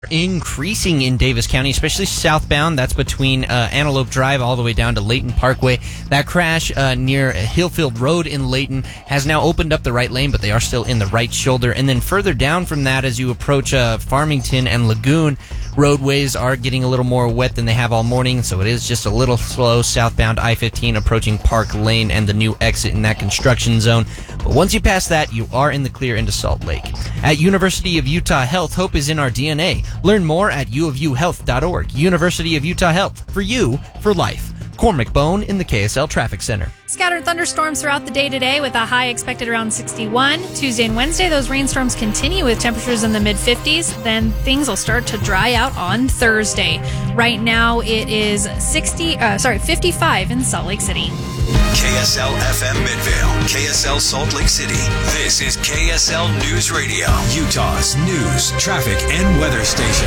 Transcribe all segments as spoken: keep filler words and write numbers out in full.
Increasing in Davis County, especially southbound. That's between uh, Antelope Drive all the way down to Layton Parkway. That crash uh, near Hillfield Road in Layton has now opened up the right lane, but they are still in the right shoulder. And then further down from that, as you approach uh, Farmington and Lagoon, roadways are getting a little more wet than they have all morning, so it is just a little slow southbound I fifteen approaching Park Lane and the new exit in that construction zone. But once you pass that, you are in the clear into Salt Lake. At University of Utah Health, hope is in our D N A. Learn more at u of u health dot org. University of Utah Health. For you, for life. Cormac Bone in the K S L Traffic Center. Scattered thunderstorms throughout the day today with a high expected around sixty-one. Tuesday and Wednesday, those rainstorms continue with temperatures in the mid-fifties. Then things will start to dry out on Thursday. Right now, it is sixty, uh, sorry, fifty-five in Salt Lake City. K S L F M Midvale, K S L Salt Lake City. This is K S L News Radio, Utah's news, traffic, and weather station.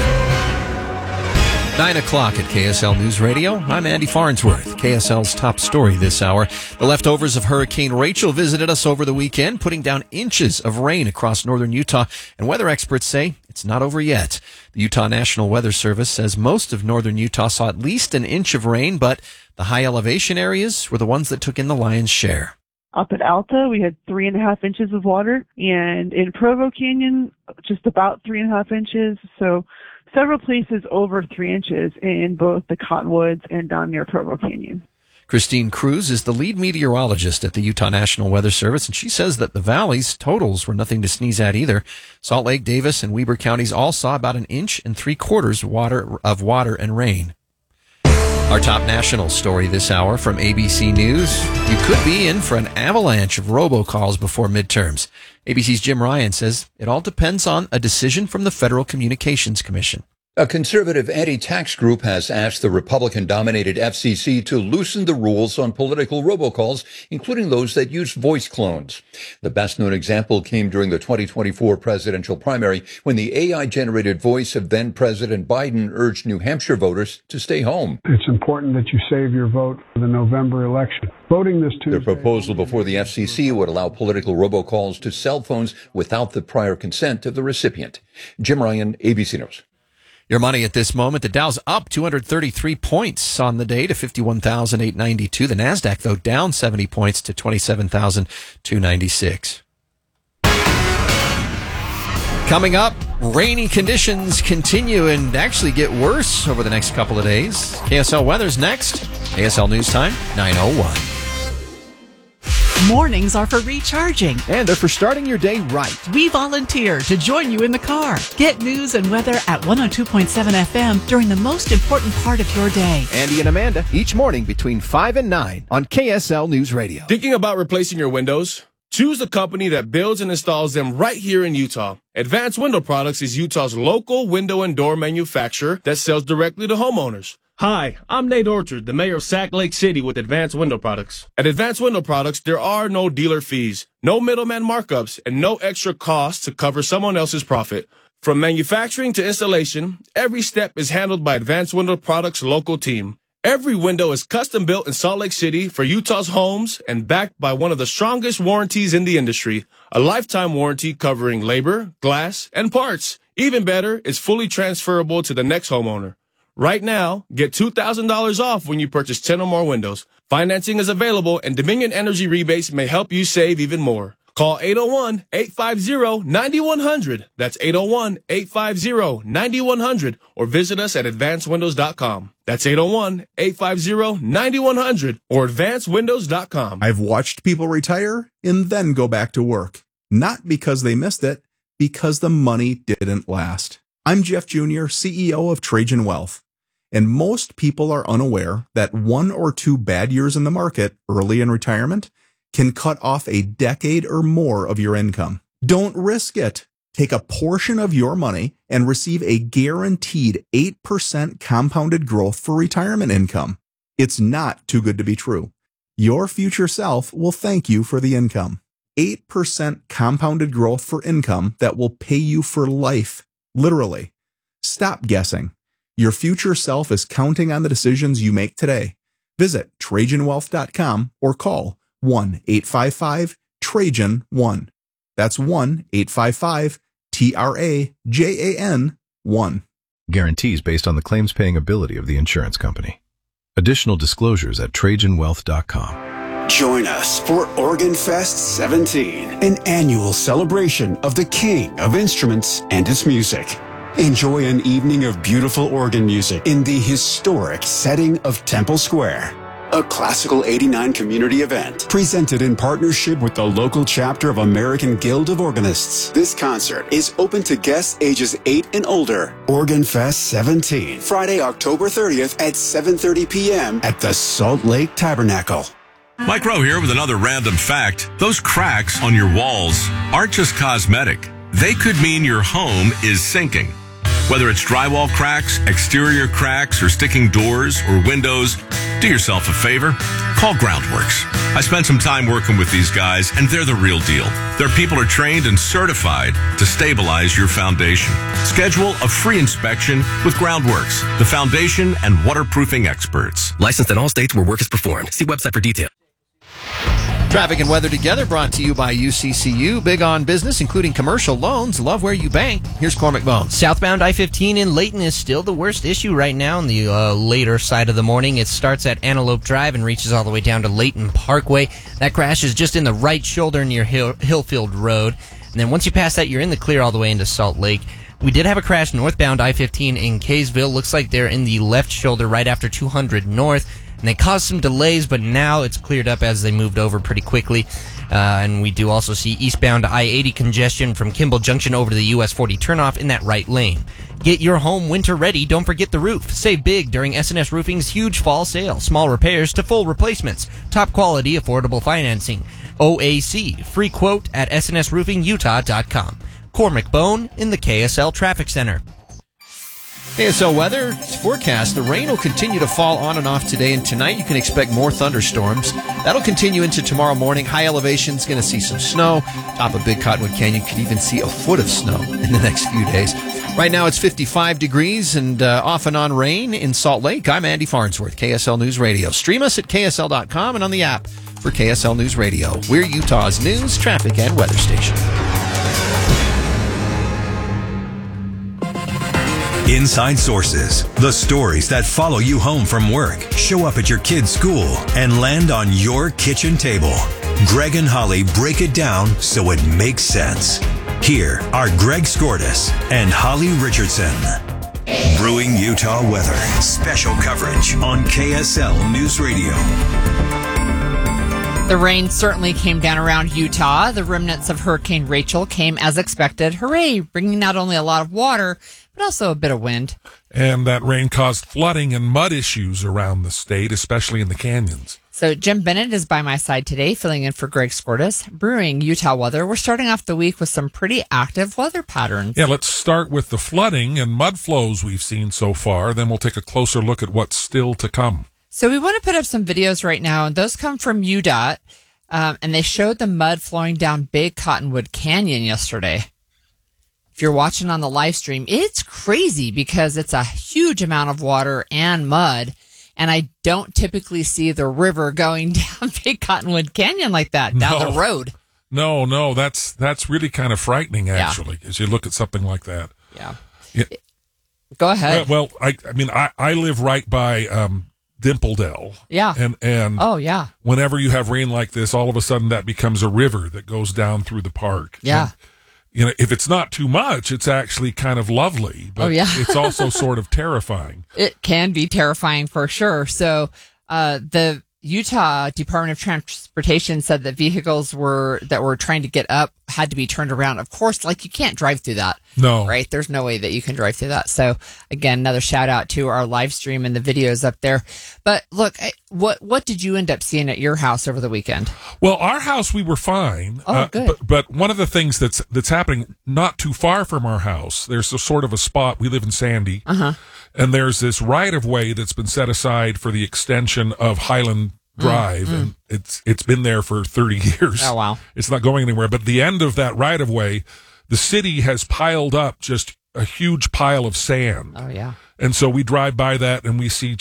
Nine o'clock at K S L News Radio. I'm Andy Farnsworth. K S L's top story this hour. The leftovers of Hurricane Rachel visited us over the weekend, putting down inches of rain across northern Utah, and weather experts say it's not over yet. The Utah National Weather Service says most of northern Utah saw at least an inch of rain, but the high elevation areas were the ones that took in the lion's share. Up at Alta, we had three and a half inches of water, and in Provo Canyon, just about three and a half inches. So several places over three inches in both the Cottonwoods and down near Provo Canyon. Christine Cruz is the lead meteorologist at the Utah National Weather Service, and she says that the valley's totals were nothing to sneeze at either. Salt Lake, Davis, and Weber counties all saw about an inch and three quarters water of water and rain. Our top national story this hour from A B C News. You could be in for an avalanche of robocalls before midterms. A B C's Jim Ryan says it all depends on a decision from the Federal Communications Commission. A conservative anti-tax group has asked the Republican-dominated F C C to loosen the rules on political robocalls, including those that use voice clones. The best-known example came during the twenty twenty-four presidential primary when the A I-generated voice of then-President Biden urged New Hampshire voters to stay home. It's important that you save your vote for the November election. Voting this Tuesday. The proposal before the F C C would allow political robocalls to cell phones without the prior consent of the recipient. Jim Ryan, A B C News. Your money at this moment. The Dow's up two hundred thirty-three points on the day to fifty-one thousand eight hundred ninety-two. The NASDAQ, though, down seventy points to twenty-seven thousand two hundred ninety-six. Coming up, rainy conditions continue and actually get worse over the next couple of days. K S L weather's next. K S L News Time, nine oh one. Mornings are for recharging. And they're for starting your day right. We volunteer to join you in the car. Get news and weather at one oh two point seven F M during the most important part of your day. Andy and Amanda, each morning between five and nine on K S L News Radio. Thinking about replacing your windows? Choose a company that builds and installs them right here in Utah. Advanced Window Products is Utah's local window and door manufacturer that sells directly to homeowners. Hi, I'm Nate Orchard, the mayor of Sac Lake City with Advanced Window Products. At Advanced Window Products, there are no dealer fees, no middleman markups, and no extra costs to cover someone else's profit. From manufacturing to installation, every step is handled by Advanced Window Products' local team. Every window is custom built in Salt Lake City for Utah's homes and backed by one of the strongest warranties in the industry, a lifetime warranty covering labor, glass, and parts. Even better, it's fully transferable to the next homeowner. Right now, get two thousand dollars off when you purchase ten or more windows. Financing is available, and Dominion Energy rebates may help you save even more. Call eight oh one, eight five oh, nine one hundred. That's eight oh one, eight five oh, nine one hundred. Or visit us at advanced windows dot com. That's eight oh one, eight five oh, nine one hundred or advanced windows dot com. I've watched people retire and then go back to work. Not because they missed it, because the money didn't last. I'm Jeff Junior, C E O of Trajan Wealth. And most people are unaware that one or two bad years in the market early in retirement can cut off a decade or more of your income. Don't risk it. Take a portion of your money and receive a guaranteed eight percent compounded growth for retirement income. It's not too good to be true. Your future self will thank you for the income. eight percent compounded growth for income that will pay you for life. Literally. Stop guessing. Your future self is counting on the decisions you make today. Visit Trajan Wealth dot com or call one eight five five Trajan one. That's one eight five five T R A J A N one. Guarantees based on the claims-paying ability of the insurance company. Additional disclosures at Trajan Wealth dot com. Join us for Organ Fest seventeen, an annual celebration of the king of instruments and its music. Enjoy an evening of beautiful organ music in the historic setting of Temple Square. A Classical eighty-nine community event presented in partnership with the local chapter of American Guild of Organists. This concert is open to guests ages eight and older. Organ Fest seventeen, Friday, October thirtieth at seven thirty p.m. at the Salt Lake Tabernacle. Mike Rowe here with another random fact. Those cracks on your walls aren't just cosmetic. They could mean your home is sinking. Whether it's drywall cracks, exterior cracks, or sticking doors or windows, do yourself a favor. Call Groundworks. I spent some time working with these guys, and they're the real deal. Their people are trained and certified to stabilize your foundation. Schedule a free inspection with Groundworks, the foundation and waterproofing experts. Licensed in all states where work is performed. See website for details. Traffic and weather together brought to you by U C C U. Big on business, including commercial loans. Love where you bank. Here's Cormac Bones. Southbound I fifteen in Layton is still the worst issue right now on the uh, later side of the morning. It starts at Antelope Drive and reaches all the way down to Layton Parkway. That crash is just in the right shoulder near Hill- Hillfield Road. And then once you pass that, you're in the clear all the way into Salt Lake. We did have a crash northbound I fifteen in Kaysville. Looks like they're in the left shoulder right after two hundred North. And they caused some delays, but now it's cleared up as they moved over pretty quickly. Uh, and we do also see eastbound I eighty congestion from Kimball Junction over to the U S forty turnoff in that right lane. Get your home winter ready. Don't forget the roof. Save big during S and S Roofing's huge fall sale. Small repairs to full replacements. Top quality, affordable financing. O A C. Free quote at S N S roofing utah dot com. Cormac Bone in the K S L Traffic Center. K S L weather forecast. The rain will continue to fall on and off today, and tonight you can expect more thunderstorms. That'll continue into tomorrow morning. High elevation's going to see some snow. Top of Big Cottonwood Canyon could even see a foot of snow in the next few days. Right now it's fifty-five degrees and uh, off and on rain in Salt Lake. I'm Andy Farnsworth, K S L News Radio. Stream us at K S L dot com and on the app for K S L News Radio. We're Utah's news, traffic, and weather station. Inside Sources, the stories that follow you home from work, show up at your kid's school, and land on your kitchen table. Greg and Holly break it down so it makes sense. Here are Greg Skordas and Holly Richardson. Brewing Utah weather. Special coverage on K S L News Radio. The rain certainly came down around Utah. The remnants of Hurricane Rachel came as expected. Hooray, bringing not only a lot of water, but also a bit of wind. And that rain caused flooding and mud issues around the state, especially in the canyons. So Jim Bennett is by my side today, filling in for Greg Skordas. Brewing Utah weather. We're starting off the week with some pretty active weather patterns. Yeah, let's start with the flooding and mud flows we've seen so far. Then we'll take a closer look at what's still to come. So we want to put up some videos right now, and those come from U DOT, um, and they showed the mud flowing down Big Cottonwood Canyon yesterday. If you're watching on the live stream, it's crazy because it's a huge amount of water and mud, and I don't typically see the river going down Big Cottonwood Canyon like that, down no, the road. No, no, that's that's really kind of frightening, actually, yeah. as you look at something like that. Yeah. yeah. Go ahead. Well, well I, I mean, I, I live right by um, Dimpledale. Yeah. And, and oh, yeah. whenever you have rain like this, all of a sudden that becomes a river that goes down through the park. Yeah. And, you know, if it's not too much, it's actually kind of lovely, but oh, yeah. it's also sort of terrifying. It can be terrifying for sure. So, uh, the Utah Department of Transportation said that vehicles were that were trying to get up had to be turned around. Of course, like you can't drive through that. No. Right? There's no way that you can drive through that. So again, another shout out to our live stream and the videos up there. But look, what what did you end up seeing at your house over the weekend? Well, our house, we were fine. Oh, uh, good. But, but one of the things that's that's happening not too far from our house, there's a sort of a spot. We live in Sandy. Uh-huh. And there's this right-of-way that's been set aside for the extension of Highland Drive, mm, mm. and it's it's been there for thirty years. Oh, wow. It's not going anywhere. But at the end of that right-of-way, the city has piled up just a huge pile of sand. Oh, yeah. And so we drive by that, and we see just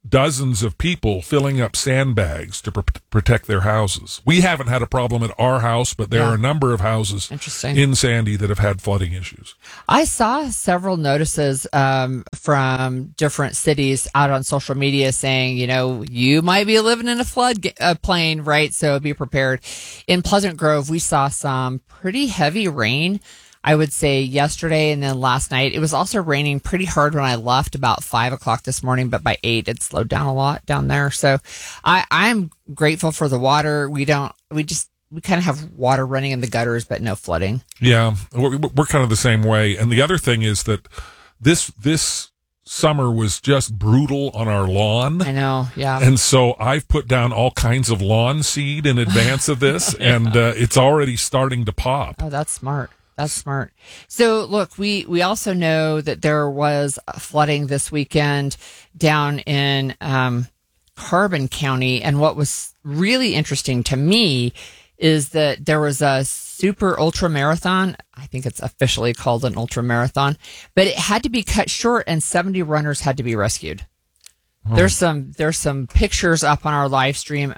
dozens of people filling up sandbags to pr- protect their houses. We haven't had a problem at our house, but there Yeah. are a number of houses Interesting. in Sandy that have had flooding issues. I saw several notices um, from different cities out on social media saying, you know, you might be living in a flood ga- uh, plain, right? So be prepared. In Pleasant Grove, we saw some pretty heavy rain, I would say yesterday and then last night. It was also raining pretty hard when I left about five o'clock this morning, but by eight, it slowed down a lot down there. So I, I'm grateful for the water. We don't, we just, we kind of have water running in the gutters, but no flooding. Yeah, we're, we're kind of the same way. And the other thing is that this this summer was just brutal on our lawn. I know, yeah. And so I've put down all kinds of lawn seed in advance of this, Yeah. and uh, it's already starting to pop. Oh, that's smart. That's smart. So, look, we, we also know that there was flooding this weekend down in um, Carbon County. And what was really interesting to me is that there was a super ultra marathon. I think it's officially called an ultra marathon, but it had to be cut short and seventy runners had to be rescued. Oh. There's some there's some pictures up on our live stream.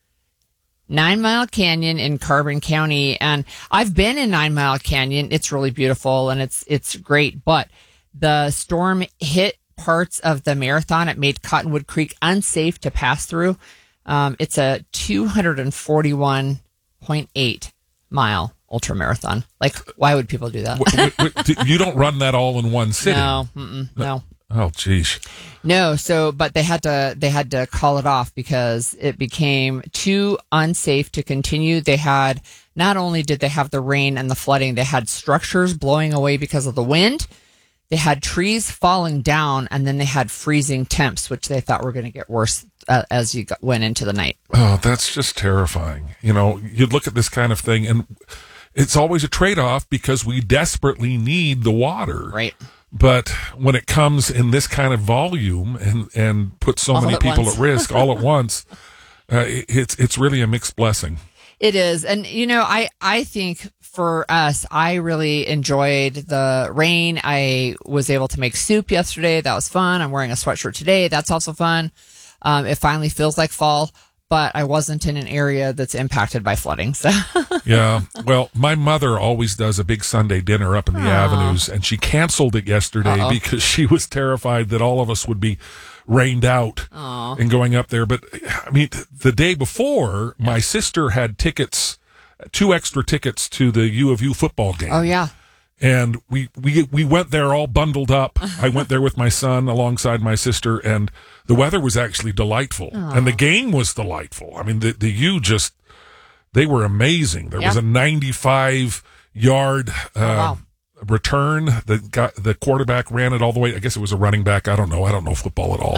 Nine Mile Canyon in Carbon County, and I've been in Nine Mile Canyon. It's really beautiful and it's it's great, but the storm hit parts of the marathon. It made Cottonwood Creek unsafe to pass through. Um, it's a two hundred forty-one point eight mile ultra marathon. Like, why would people do that? Wait, wait, wait, you don't run that all in one sitting? No, mm-mm, no. Oh, geez. No, so but they had to they had to call it off because it became too unsafe to continue. They had not only did they have the rain and the flooding, they had structures blowing away because of the wind. They had trees falling down, and then they had freezing temps, which they thought were going to get worse uh, as you got, went into the night. Oh, that's just terrifying. You know, you look at this kind of thing, and it's always a trade-off because we desperately need the water. Right. But when it comes in this kind of volume and, and puts so All many at people once. at risk all at once, uh, it, it's it's really a mixed blessing. It is. And, you know, I, I think for us, I really enjoyed the rain. I was able to make soup yesterday. That was fun. I'm wearing a sweatshirt today. That's also fun. Um, it finally feels like fall, but I wasn't in an area that's impacted by flooding. So Yeah. Well, my mother always does a big Sunday dinner up in the Aw. avenues, and she canceled it yesterday Uh-oh. because she was terrified that all of us would be rained out Aw. and going up there. But I mean, the day before, my sister had tickets, two extra tickets to the U of U football game. Oh, yeah. And we, we, we went there all bundled up. I went there with my son alongside my sister, and the weather was actually delightful. Aw. And the game was delightful. I mean, the, the U just, they were amazing. There was Yeah. a ninety-five yard, uh, Oh, wow. return. The guy, the quarterback ran it all the way. I guess it was a running back. I don't know. I don't know football at all.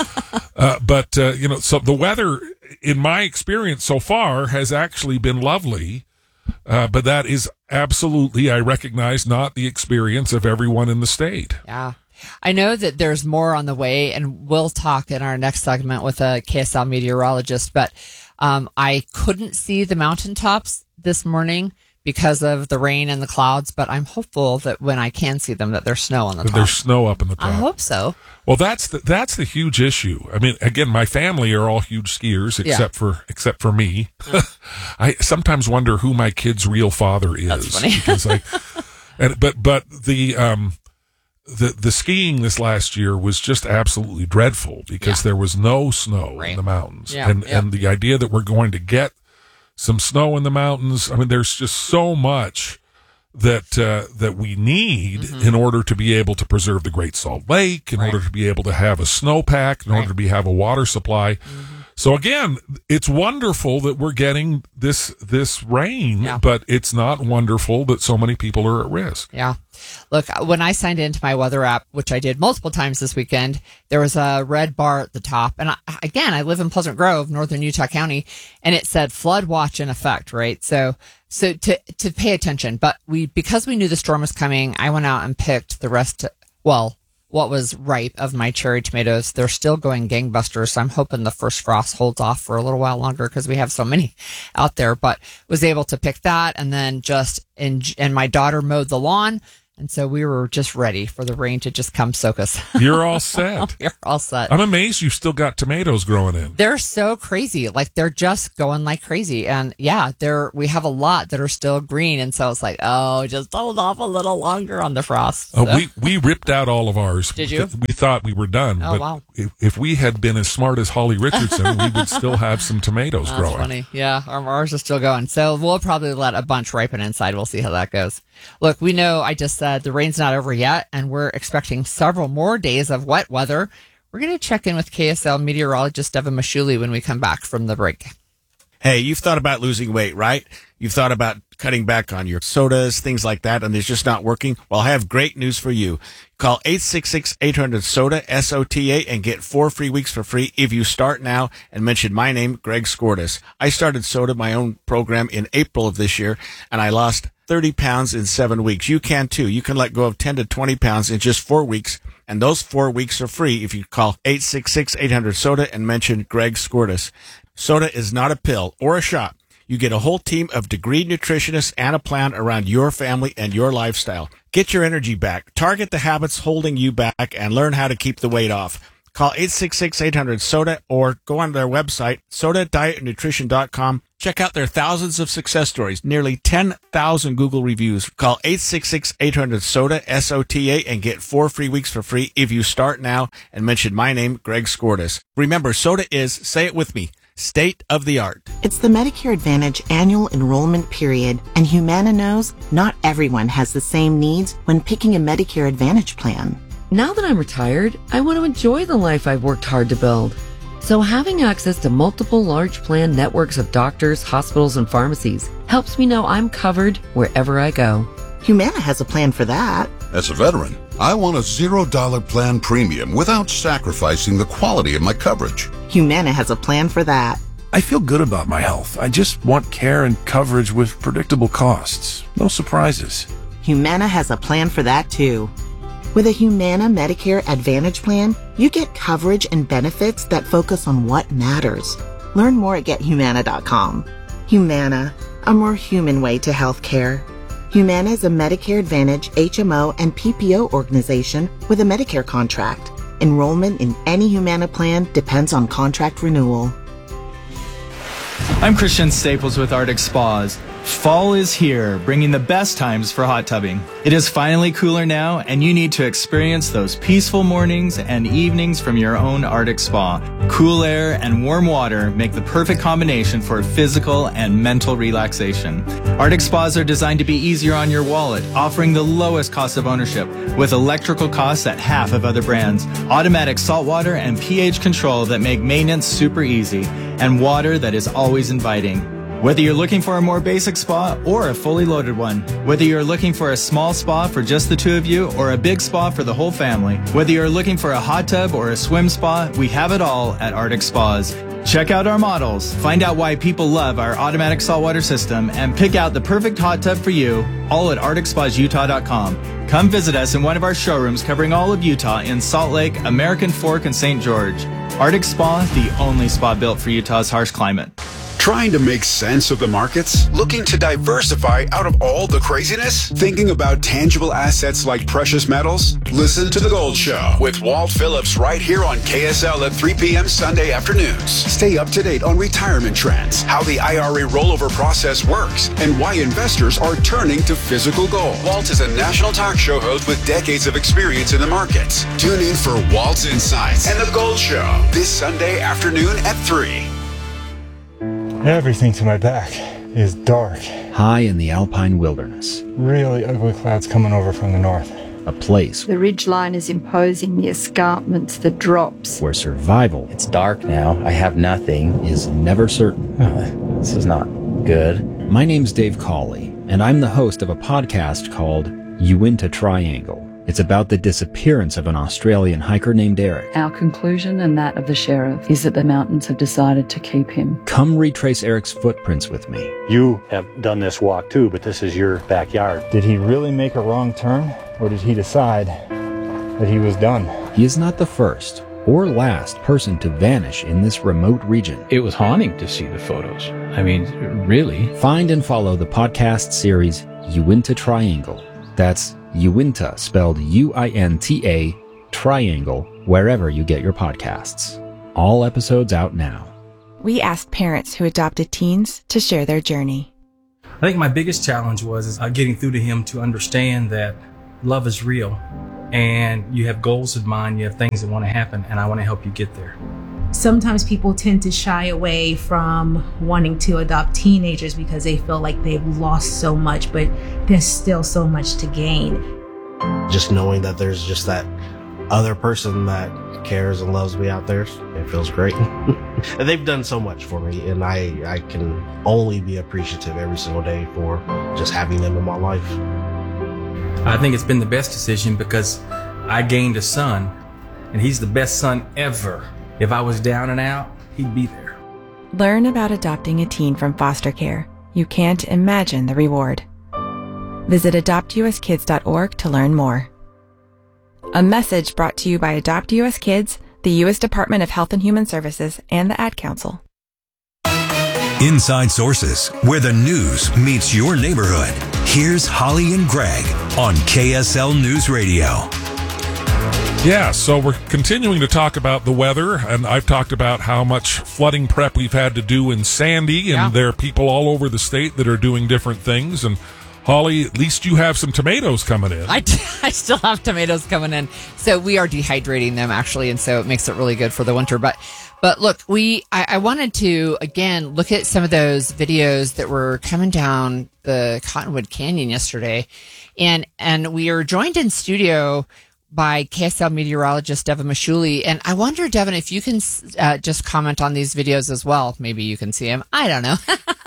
uh, but, uh, you know, so the weather, in my experience so far, has actually been lovely. Uh, but that is absolutely, I recognize, not the experience of everyone in the state. Yeah. I know that there's more on the way, and we'll talk in our next segment with a K S L meteorologist, but um, I couldn't see the mountaintops this morning because of the rain and the clouds, but I'm hopeful that when I can see them, that there's snow on the top. There's snow up in the top. I hope so. Well, that's the, that's the huge issue. I mean, again, my family are all huge skiers, Yeah. except for except for me. I sometimes wonder who my kid's real father is. That's funny. Because I, and, but but the um the the skiing this last year was just absolutely dreadful because Yeah. there was no snow Right. in the mountains, Yeah, and yeah. and the idea that we're going to get some snow in the mountains. I mean, there's just so much that uh, that we need Mm-hmm. in order to be able to preserve the Great Salt Lake, in Right. order to be able to have a snowpack, in order to be have a water supply. Mm-hmm. So again, it's wonderful that we're getting this this rain, Yeah. but it's not wonderful that so many people are at risk. Yeah. Look, when I signed into my weather app, which I did multiple times this weekend, there was a red bar at the top. And I, again, I live in Pleasant Grove, northern Utah County, and it said flood watch in effect, right? So, so to, to pay attention, but we, because we knew the storm was coming, I went out and picked the rest, well, what was ripe of my cherry tomatoes. They're still going gangbusters. So I'm hoping the first frost holds off for a little while longer because we have so many out there, but was able to pick that and then just, and, and my daughter mowed the lawn. And so we were just ready for the rain to just come soak us. You're all set. You're all set. I'm amazed you've still got tomatoes growing in. They're so crazy. Like, they're just going like crazy. And yeah, there we have a lot that are still green. And so it's like, oh, just hold off a little longer on the frost. Oh, So- we, we ripped out all of ours. Did you? We thought we were done. Oh, but wow. if, if we had been as smart as Holly Richardson, we would still have some tomatoes That's growing. funny. Yeah, our ours are still going. So we'll probably let a bunch ripen inside. We'll see how that goes. Look, we know I just said the rain's not over yet, and we're expecting several more days of wet weather. We're going to check in with K S L meteorologist Devin Mashuli when we come back from the break. Hey, you've thought about losing weight, right? You've thought about cutting back on your sodas, things like that, and it's just not working? Well, I have great news for you. Call eight six six, eight hundred, SODA, S O T A, and get four free weeks for free if you start now and mention my name, Greg Skordas. I started SODA, my own program, in April of this year, and I lost thirty pounds in seven weeks. You can too. You can let go of ten to twenty pounds in just four weeks, and those four weeks are free if you call eight six six, eight hundred, SODA and mention Greg Skordas. SODA is not a pill or a shot. You get a whole team of degreed nutritionists and a plan around your family and your lifestyle. Get your energy back, target the habits holding you back, and learn how to keep the weight off. Call eight six six, eight hundred, SODA or go on their website, soda diet nutrition dot com. Check out their thousands of success stories, nearly ten thousand Google reviews. Call eight six six, eight hundred, SODA, S O T A, and get four free weeks for free if you start now and mention my name, Greg Skordas. Remember, SODA is, say it with me, state of the art. It's the Medicare Advantage annual enrollment period, and Humana knows not everyone has the same needs when picking a Medicare Advantage plan. Now that I'm retired, I want to enjoy the life I've worked hard to build. So having access to multiple large plan networks of doctors, hospitals, and pharmacies helps me know I'm covered wherever I go. Humana has a plan for that. As a veteran, I want a zero dollar plan premium without sacrificing the quality of my coverage. Humana has a plan for that. I feel good about my health. I just want care and coverage with predictable costs. No surprises. Humana has a plan for that too. With a Humana Medicare Advantage plan, you get coverage and benefits that focus on what matters. Learn more at get humana dot com. Humana, a more human way to health care. Humana is a Medicare Advantage, H M O, and P P O organization with a Medicare contract. Enrollment in any Humana plan depends on contract renewal. I'm Christian Staples with Arctic Spas. Fall is here, bringing the best times for hot tubbing. It is finally cooler now, and you need to experience those peaceful mornings and evenings from your own Arctic Spa. Cool air and warm water make the perfect combination for physical and mental relaxation. Arctic Spas are designed to be easier on your wallet, offering the lowest cost of ownership, with electrical costs at half of other brands, automatic saltwater and pH control that make maintenance super easy, and water that is always inviting. Whether you're looking for a more basic spa or a fully loaded one, whether you're looking for a small spa for just the two of you or a big spa for the whole family, whether you're looking for a hot tub or a swim spa, we have it all at Arctic Spas. Check out our models, find out why people love our automatic saltwater system, and pick out the perfect hot tub for you, all at arctic spas utah dot com. Come visit us in one of our showrooms covering all of Utah in Salt Lake, American Fork, and Saint George. Arctic Spa, the only spa built for Utah's harsh climate. Trying to make sense of the markets? Looking to diversify out of all the craziness? Thinking about tangible assets like precious metals? Listen to The Gold Show with Walt Phillips right here on K S L at three p.m. Sunday afternoons. Stay up to date on retirement trends, how the I R A rollover process works, and why investors are turning to physical gold. Walt is a national talk show host with decades of experience in the markets. Tune in for Walt's Insights and The Gold Show this Sunday afternoon at three. Everything to my back is dark. High in the alpine wilderness. Really ugly clouds coming over from the north. A place The ridgeline is imposing, the escarpments, the drops. where survival, It's dark now. I have nothing. is never certain. This is not good. My name's Dave Cawley, and I'm the host of a podcast called Uinta Triangle. It's about the disappearance of an Australian hiker named Eric. Our conclusion, and that of the sheriff, is that the mountains have decided to keep him. Come retrace Eric's footprints with me. You have done this walk too, but this is your backyard. Did he really make a wrong turn, or did he decide that he was done? He is not the first or last person to vanish in this remote region. It was haunting to see the photos. I mean, really. Find and follow the podcast series Uinta Triangle. That's Uinta, spelled U I N T A, Triangle, wherever you get your podcasts. All episodes out now. We asked parents who adopted teens to share their journey. I think my biggest challenge was is, uh, getting through to him to understand that love is real and you have goals in mind, you have things that want to happen, and I want to help you get there. Sometimes people tend to shy away from wanting to adopt teenagers because they feel like they've lost so much, but there's still so much to gain. Just knowing that there's just that other person that cares and loves me out there, it feels great. And they've done so much for me, and I, I can only be appreciative every single day for just having them in my life. I think it's been the best decision because I gained a son, and he's the best son ever. If I was down and out, he'd be there. Learn about adopting a teen from foster care. You can't imagine the reward. Visit adopt u s kids dot org to learn more. A message brought to you by Adopt U S Kids, the U S Department of Health and Human Services, and the Ad Council. Inside Sources, where the news meets your neighborhood. Here's Holly and Greg on K S L News Radio. Yeah, so we're continuing to talk about the weather, and I've talked about how much flooding prep we've had to do in Sandy, and Yeah. there are people all over the state that are doing different things. And Holly, at least you have some tomatoes coming in. I, I still have tomatoes coming in. So we are dehydrating them, actually, and so it makes it really good for the winter. But but look, we I, I wanted to, again, look at some of those videos that were coming down the Cottonwood Canyon yesterday. And, and we are joined in studio by K S L meteorologist Devin Mashuli. And I wonder, Devin, if you can uh, just comment on these videos as well. Maybe you can see them. I don't know.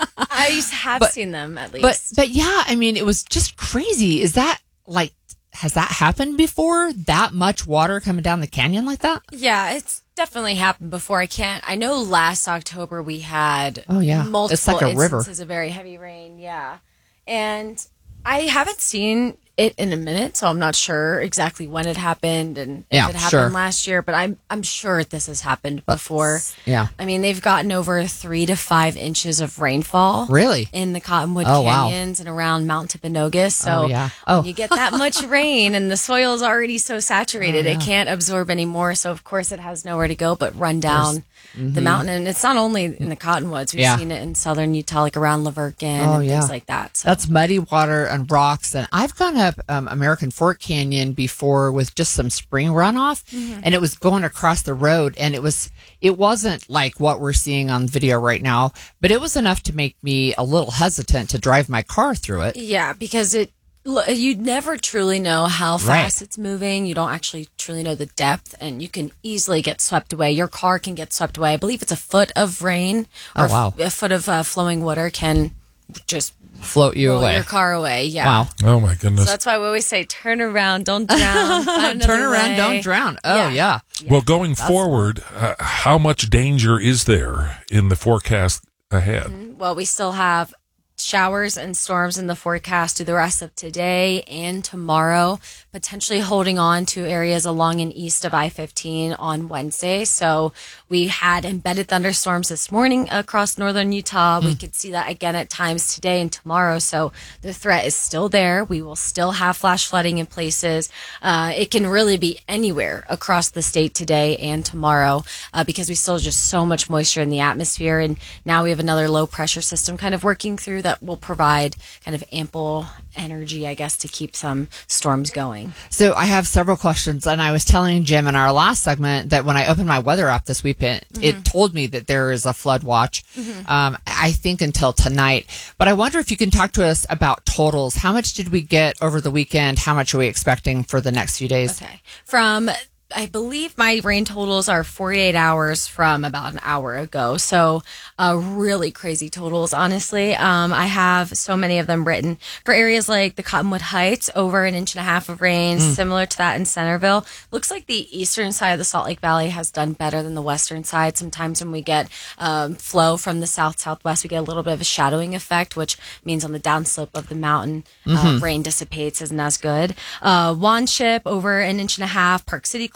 I have But- seen them at least. But but yeah, I mean, it was just crazy. Is that like, has that happened before? That much water coming down the canyon like that? yeah, it's definitely happened before. I can't. I know last October we had Oh, yeah. multiple It's like a river. instances of very heavy rain. Yeah, and I haven't seen it in a minute, so I'm not sure exactly when it happened and Yeah, if it happened sure. last year. But I'm I'm sure this has happened before. Yeah. I mean, they've gotten over three to five inches of rainfall. Really? In the Cottonwood Oh, wow. Canyons and around Mount Timpanogos. So Oh, yeah. Oh. when you get that much rain and the soil is already so saturated, Oh, it yeah. can't absorb anymore. So of course it has nowhere to go but run down There's- the Mhm. mountain. And it's not only in the Cottonwoods. We've Yeah. seen it in southern Utah, like around Laverkin Oh, and yeah. things like that. So That's muddy water and rocks. And I've gone up um, American Fork Canyon before with just some spring runoff, Mhm. and it was going across the road, and it was it wasn't like what we're seeing on video right now, but it was enough to make me a little hesitant to drive my car through it. yeah, because it lo- you never truly know how fast Right. it's moving. You don't actually truly know the depth, and you can easily get swept away. Your car can get swept away. I believe it's a foot of rain or Oh, wow. a foot of uh, flowing water can just Float you roll away. your car away. Yeah. Wow. Oh, my So goodness. that's why we always say, turn around, don't drown. find Turn another around, way. don't drown. Oh, yeah. Well, going forward, uh, how much danger is there in the forecast ahead? Well, we still have showers and storms in the forecast through the rest of today and tomorrow, potentially holding on to areas along and east of I fifteen on Wednesday. So we had embedded thunderstorms this morning across northern Utah. We could see that again at times today and tomorrow. So the threat is still there. We will still have flash flooding in places. Uh, it can really be anywhere across the state today and tomorrow uh, because we still have just so much moisture in the atmosphere. And now we have another low pressure system kind of working through that will provide kind of ample energy, I guess, to keep some storms going. So I have several questions, and I was telling Jim in our last segment that when I opened my weather app this weekend, it told me that there is a flood watch. Mhm. Um, I think until tonight. But I wonder if you can talk to us about totals. How much did we get over the weekend? How much are we expecting for the next few days? Okay. From, I believe my rain totals are forty-eight hours from about an hour ago. So uh, really crazy totals, honestly. Um, I have so many of them written for areas like the Cottonwood Heights, over an inch and a half of rain, Mm. similar to that in Centerville. Looks like the eastern side of the Salt Lake Valley has done better than the western side. Sometimes when we get um, flow from the south southwest, we get a little bit of a shadowing effect, which means on the downslope of the mountain, uh, Mhm. rain dissipates, isn't as good. Uh, Wanship, over an inch and a half. Park City, close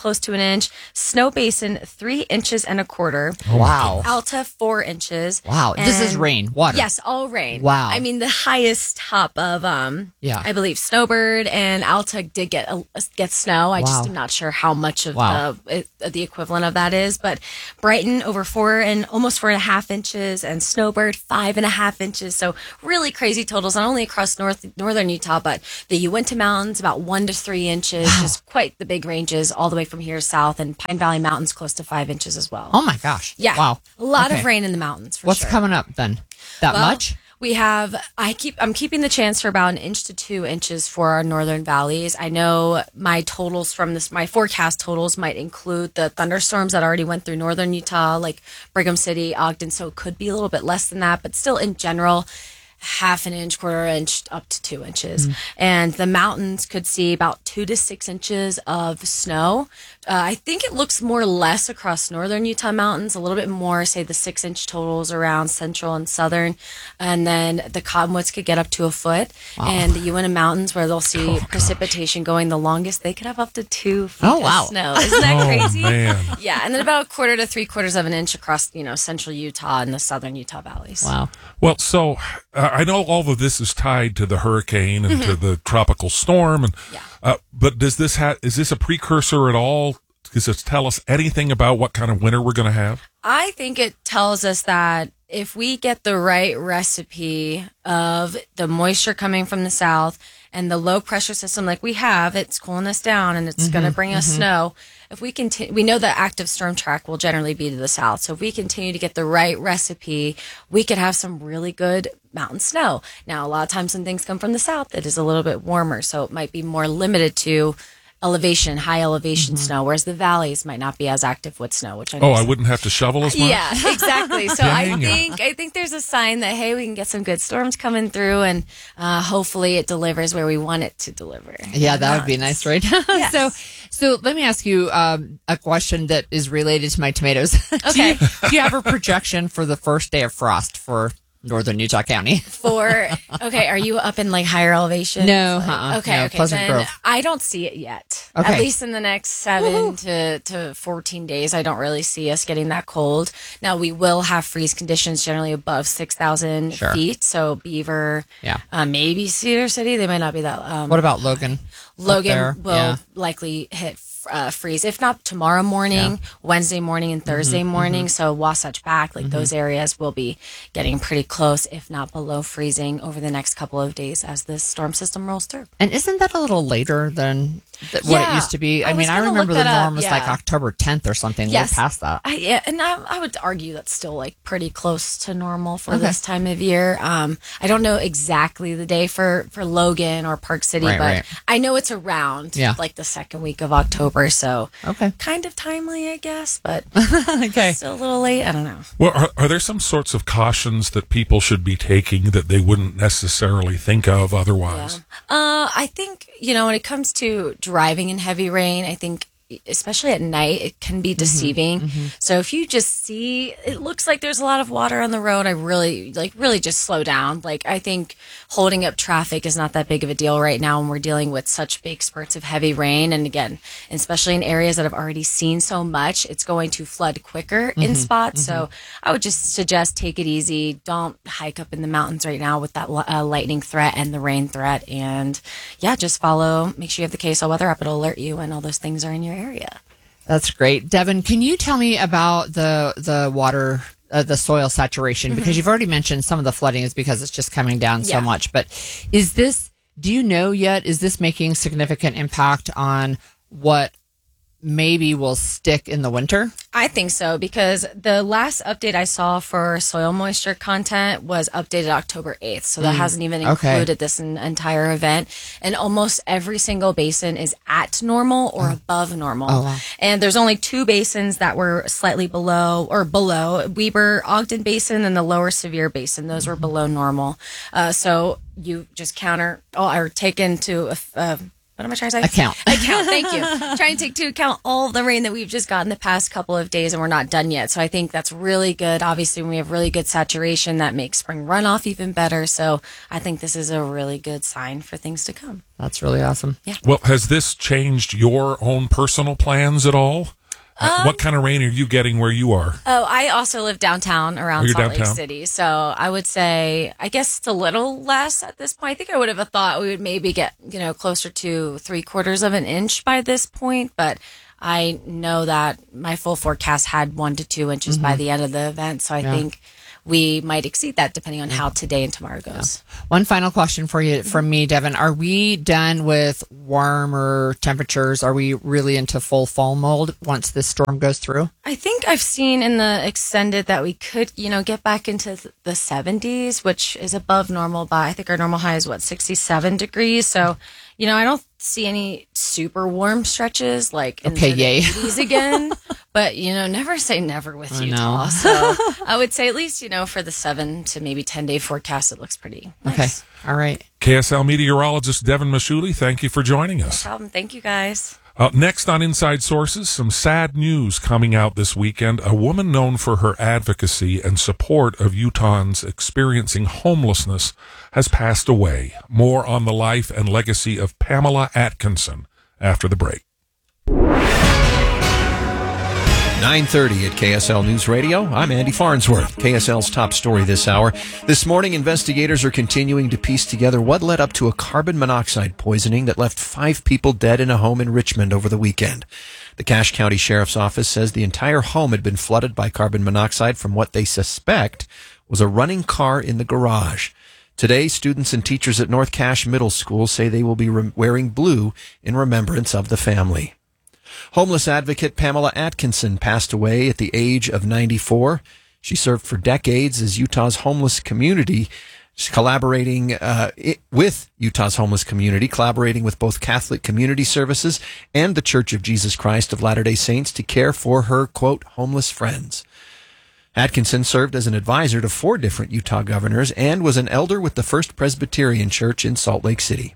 close to an inch. Snow Basin, three inches and a quarter. Wow. Alta, four inches. Wow. This is And- rain, water. Yes, all rain. Wow. I mean, the highest top of, um, Yeah. I believe Snowbird and Alta did get a, get snow. I Wow. just am not sure how much of Wow. the it, the equivalent of that is. But Brighton over four and almost four and a half inches, and Snowbird five and a half inches. So really crazy totals, not only across north northern Utah, but the Uinta Mountains about one to three inches. Wow. Just quite the big ranges all the way from here south, and Pine Valley Mountains close to five inches as well. Oh my gosh. Yeah. Wow. A lot Okay. of rain in the mountains for What's sure. coming up then? That Well, much? We have, I keep, I'm keeping the chance for about an inch to two inches for our northern valleys. I know my totals from this, my forecast totals might include the thunderstorms that already went through northern Utah, like Brigham City, Ogden. So it could be a little bit less than that, but still in general, half an inch, quarter inch, up to two inches. Mm. And the mountains could see about two to six inches of snow. Uh, I think it looks more or less across northern Utah mountains, a little bit more, say the six inch totals around central and southern. And then the Cottonwoods could get up to a foot. Wow. And the Uinta Mountains, where they'll see precipitation going the longest, they could have up to two feet Oh, wow. of snow. Isn't that Oh, crazy? man. Yeah. And then about a quarter to three quarters of an inch across, you know, central Utah and the southern Utah valleys. Wow. Well, so uh, I know all of this is tied to the hurricane and to the tropical storm, and uh, but does this ha- is this a precursor at all? Does this tell us anything about what kind of winter we're going to have? I think it tells us that if we get the right recipe of the moisture coming from the south and the low pressure system like we have, it's cooling us down and it's Mhm, going to bring us mhm. snow. If we continue, we know the active storm track will generally be to the south. So if we continue to get the right recipe, we could have some really good mountain snow. Now, a lot of times when things come from the south, it is a little bit warmer. So it might be more limited to elevation, high elevation snow, whereas the valleys might not be as active with snow, which I know Oh, I some- wouldn't have to shovel as much? yeah, exactly. So I Dang it. think I think there's a sign that hey, we can get some good storms coming through, and uh, hopefully it delivers where we want it to deliver. Yeah, that would be nice, right? Yes. So, so let me ask you um, a question that is related to my tomatoes. Okay. do, you, do you have a projection for the first day of frost for northern Utah County? For okay, are you up in like higher elevation? No, Like, uh-uh. okay, No, okay. Pleasant Then Grove. I don't see it yet. Okay. At least in the next seven to, to fourteen days, I don't really see us getting that cold. Now we will have freeze conditions generally above six thousand Sure. feet. So Beaver, Yeah. uh, maybe Cedar City. They might not be that. Um, What about Logan? Up Logan there? will Yeah. likely hit uh, freeze, if not tomorrow morning, Wednesday morning, and Thursday Mhm, morning. mhm. So Wasatch back, like Mhm. those areas will be getting pretty close, if not below freezing, over the next couple of days as this storm system rolls through. And isn't that a little later than th- what it Yeah. used to be? I, I mean, was I gonna remember look the that up, norm was like yeah. October tenth or something. Yes. We're past that. I, yeah, and I, I would argue that's still like pretty close to normal for Okay. this time of year. Um, I don't know exactly the day for, for Logan or Park City, Right, but right. I know it's around Yeah. like the second week of October. So Okay. kind of timely, I guess, but okay. still a little late. I don't know. Well, are, are there some sorts of cautions that people should be taking that they wouldn't necessarily think of otherwise? Uh, I think, you know, when it comes to driving in heavy rain, I think especially at night, it can be deceiving. So if you just see, it looks like there's a lot of water on the road, I really, like, really just slow down. Like, I think holding up traffic is not that big of a deal right now when we're dealing with such big spurts of heavy rain. And again, especially in areas that have already seen so much, it's going to flood quicker in Mhm, spots. mhm. So I would just suggest take it easy. Don't hike up in the mountains right now with that uh, lightning threat and the rain threat. And yeah, just follow, make sure you have the K S L weather app. It'll alert you when all those things are in your area. That's great. Devin, can you tell me about the the water, uh, the soil saturation? Because you've already mentioned some of the flooding is because it's just coming down so Yeah. much. But is this, do you know yet, is this making significant impact on what maybe will stick in the winter? I think so, because the last update I saw for soil moisture content was updated October eighth. So that Mm, hasn't even okay. included this en- entire event. And almost every single basin is at normal or above normal. Oh, wow. And there's only two basins that were slightly below or below Weber Ogden Basin and the lower Sevier Basin. Those were below normal. Uh, so you just counter oh, or take into uh, what am I trying to say? Account. Account, thank you. Trying to take into account all the rain that we've just gotten the past couple of days, and we're not done yet. So I think that's really good. Obviously, when we have really good saturation, that makes spring runoff even better. So I think this is a really good sign for things to come. That's really awesome. Yeah. Well, has this changed your own personal plans at all? Um, what kind of rain are you getting where you are? Oh, I also live downtown around Oh, you're Salt Lake downtown? City. So I would say, I guess it's a little less at this point. I think I would have thought we would maybe get, you know, closer to three quarters of an inch by this point. But I know that my full forecast had one to two inches Mm-hmm. by the end of the event. So I Yeah. think we might exceed that depending on how today and tomorrow goes. One final question for you from me, Devin. Are we done with warmer temperatures? Are we really into full fall mode once this storm goes through? I think I've seen in the extended that we could, you know, get back into th- the seventies, which is above normal by, I think our normal high is what, sixty-seven degrees. So, you know, I don't see any super warm stretches like into Okay, the yay. eighties again. But, you know, never say never with I Utah. know. So I would say at least, you know, for the seven to maybe ten day forecast, it looks pretty nice. Okay. All right. K S L meteorologist Devin Mashuli, thank you for joining No us. problem. Thank you guys. Uh, next on Inside Sources, some sad news coming out this weekend. A woman known for her advocacy and support of Utahns experiencing homelessness has passed away. More on the life and legacy of Pamela Atkinson after the break. nine thirty at K S L News Radio. I'm Andy Farnsworth. K S L's top story this hour. This morning, investigators are continuing to piece together what led up to a carbon monoxide poisoning that left five people dead in a home in Richmond over the weekend. The Cache County Sheriff's Office says the entire home had been flooded by carbon monoxide from what they suspect was a running car in the garage. Today, students and teachers at North Cache Middle School say they will be re- wearing blue in remembrance of the family. Homeless advocate Pamela Atkinson passed away at the age of ninety-four. She served for decades as Utah's homeless community, collaborating uh, it, with Utah's homeless community, collaborating with both Catholic Community Services and the Church of Jesus Christ of Latter-day Saints to care for her, quote, homeless friends. Atkinson served as an advisor to four different Utah governors and was an elder with the First Presbyterian Church in Salt Lake City.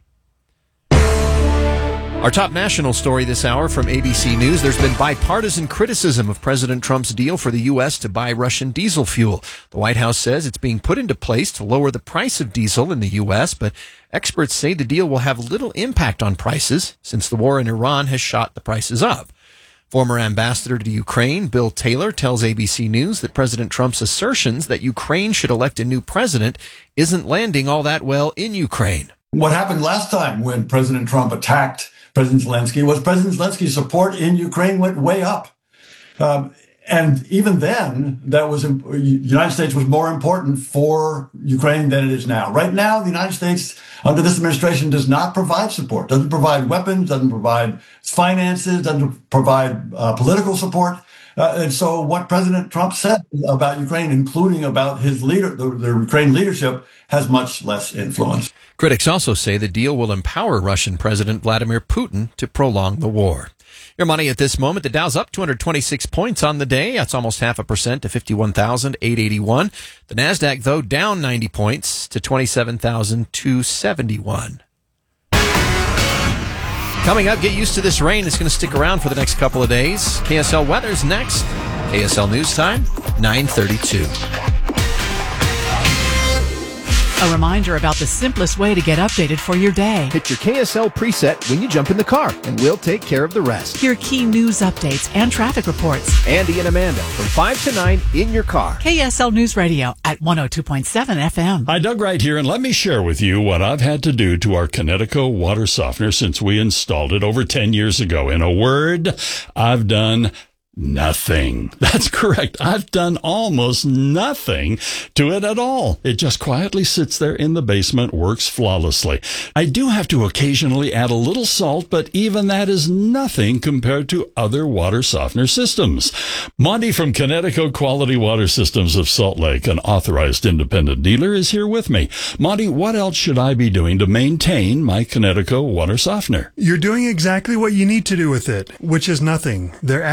Our top national story this hour from A B C News. There's been bipartisan criticism of President Trump's deal for the U S to buy Russian diesel fuel. The White House says it's being put into place to lower the price of diesel in the U S, but experts say the deal will have little impact on prices since the war in Iran has shot the prices up. Former ambassador to Ukraine, Bill Taylor, tells A B C News that President Trump's assertions that Ukraine should elect a new president isn't landing all that well in Ukraine. What happened last time when President Trump attacked President Zelensky was President Zelensky's support in Ukraine went way up. Um, and even then, that was the United States was more important for Ukraine than it is now. Right now, the United States, under this administration, does not provide support, doesn't provide weapons, doesn't provide finances, doesn't provide uh, political support. Uh, and so what President Trump said about Ukraine, including about his leader, the, the Ukraine leadership, has much less influence. Critics also say the deal will empower Russian President Vladimir Putin to prolong the war. Your money at this moment, the Dow's up two hundred twenty-six points on the day. That's almost half a percent to fifty-one thousand eight hundred eighty-one. The NASDAQ, though, down ninety points to twenty-seven thousand two hundred seventy-one. Coming up, get used to this rain. It's going to stick around for the next couple of days. K S L weather's next. K S L News Time, nine thirty-two. A reminder about the simplest way to get updated for your day. Hit your K S L preset when you jump in the car, and we'll take care of the rest. Hear key news updates and traffic reports. Andy and Amanda from five to nine in your car. K S L News Radio at one oh two point seven F M. Hi, Doug Wright here, and let me share with you what I've had to do to our Connecticut water softener since we installed it over ten years ago. In a word, I've done nothing. That's correct. I've done almost nothing to it at all. It just quietly sits there in the basement, works flawlessly. I do have to occasionally add a little salt, but even that is nothing compared to other water softener systems. Monty from Connecticut Quality Water Systems of Salt Lake, an authorized independent dealer, is here with me. Monty, what else should I be doing to maintain my Connecticut water softener? You're doing exactly what you need to do with it, which is nothing. There actually isn't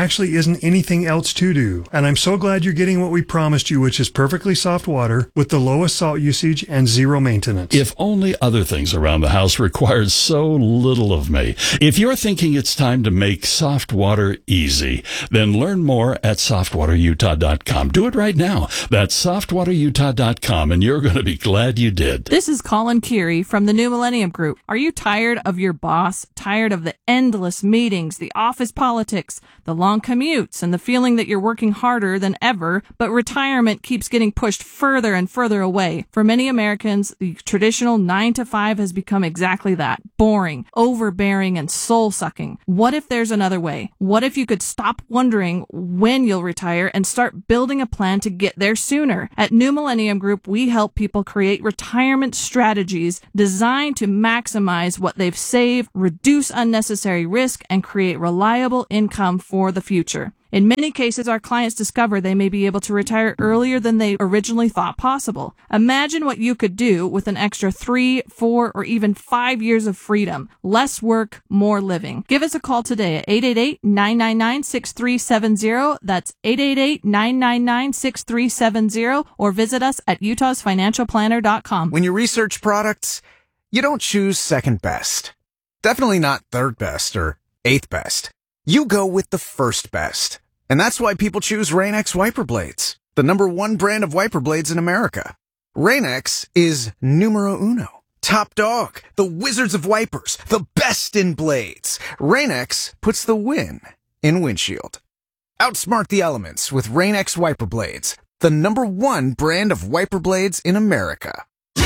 isn't anything else to do. And I'm so glad you're getting what we promised you, which is perfectly soft water with the lowest salt usage and zero maintenance. If only other things around the house required so little of me. If you're thinking it's time to make soft water easy, then learn more at soft water utah dot com. Do it right now. That's soft water utah dot com, and you're going to be glad you did. This is Colin Keary from the New Millennium Group. Are you tired of your boss? Tired of the endless meetings, the office politics, the long commutes, and the feeling that you're working harder than ever, but retirement keeps getting pushed further and further away? For many Americans, the traditional nine to five has become exactly that. Boring, overbearing, and soul-sucking. What if there's another way? What if you could stop wondering when you'll retire and start building a plan to get there sooner? At New Millennium Group, we help people create retirement strategies designed to maximize what they've saved, reduce unnecessary risk, and create reliable income for the future. In many cases, our clients discover they may be able to retire earlier than they originally thought possible. Imagine what you could do with an extra three, four, or even five years of freedom. Less work, more living. Give us a call today at eight eight eight, nine nine nine, six three seven zero. That's eight eight eight, nine nine nine, six three seven zero, or visit us at utahs financial planner dot com. When you research products, you don't choose second best. Definitely not third best or eighth best. You go with the first best. And that's why people choose Rain-X wiper blades, the number one brand of wiper blades in America. Rain-X is numero uno, top dog, the wizards of wipers, the best in blades. Rain-X puts the win in windshield. Outsmart the elements with Rain-X wiper blades, the number one brand of wiper blades in America.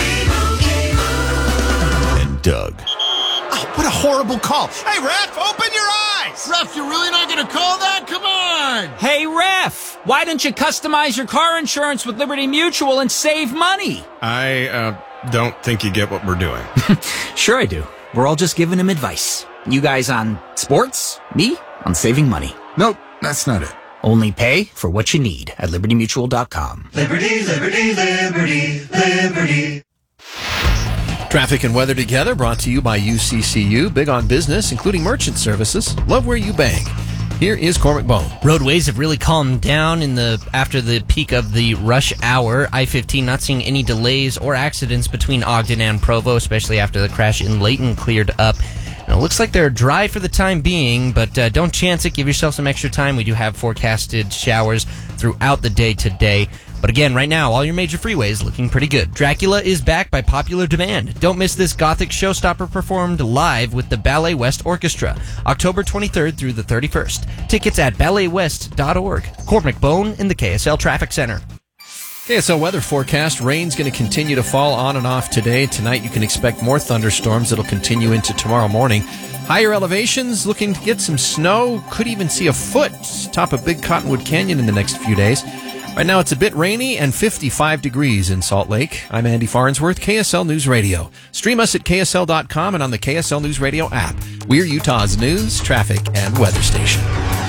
And Doug. Oh, what a horrible call. Hey, ref, open your eyes. Ref, you're really not going to call that? Come on. Hey, ref, why don't you customize your car insurance with Liberty Mutual and save money? I uh, don't think you get what we're doing. Sure I do. We're all just giving him advice. You guys on sports, me on saving money. Nope, that's not it. Only pay for what you need at liberty mutual dot com. Liberty, liberty, liberty, liberty. Traffic and weather together, brought to you by U C C U. Big on business, including merchant services. Love where you bank. Here is Cormac Bone. Roadways have really calmed down in the after the peak of the rush hour. I fifteen not seeing any delays or accidents between Ogden and Provo, especially after the crash in Layton cleared up. And it looks like they're dry for the time being, but uh, don't chance it. Give yourself some extra time. We do have forecasted showers throughout the day today. But again, right now, all your major freeways looking pretty good. Dracula is back by popular demand. Don't miss this Gothic showstopper performed live with the Ballet West Orchestra, October twenty-third through the thirty-first. Tickets at ballet west dot org. Cormac Bone in the K S L Traffic Center. K S L weather forecast. Rain's going to continue to fall on and off today. Tonight you can expect more thunderstorms that'll continue into tomorrow morning. Higher elevations looking to get some snow. Could even see a foot top of Big Cottonwood Canyon in the next few days. Right now it's a bit rainy and fifty-five degrees in Salt Lake. I'm Andy Farnsworth, K S L News Radio. Stream us at K S L dot com and on the K S L News Radio app. We're Utah's news, traffic, and weather station.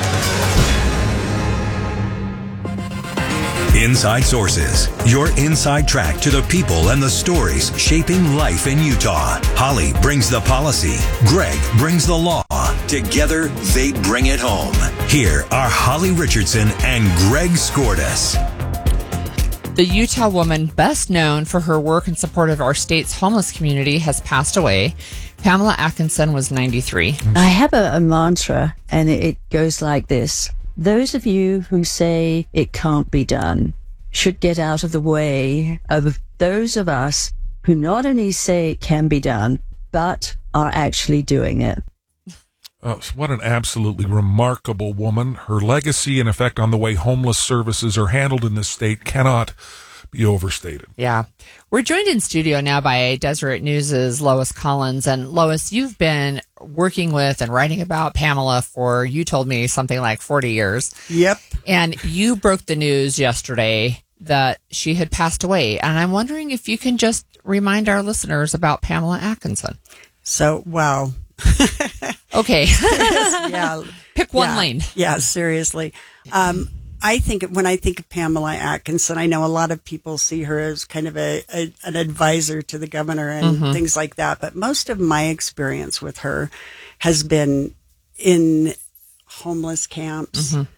Inside Sources, your inside track to the people and the stories shaping life in Utah. Holly brings the policy. Greg brings the law. Together, they bring it home. Here are Holly Richardson and Greg Skordas. The Utah woman best known for her work in support of our state's homeless community has passed away. Pamela Atkinson was ninety-three. I have a, a mantra, and it goes like this. Those of you who say it can't be done should get out of the way of those of us who not only say it can be done, but are actually doing it. Oh, what an absolutely remarkable woman. Her legacy and effect on the way homeless services are handled in this state cannot be overstated. Yeah. We're joined in studio now by Deseret News' Lois Collins. And Lois, you've been working with and writing about Pamela for, you told me, something like forty years. Yep. And you broke the news yesterday that she had passed away. And I'm wondering if you can just remind our listeners about Pamela Atkinson. So, wow. Okay. Yeah. Pick one yeah. lane. Yeah, seriously. Um, I think when I think of Pamela Atkinson, I know a lot of people see her as kind of a, a an advisor to the governor and Mm-hmm. things like that. But most of my experience with her has been in homeless camps, Mm-hmm.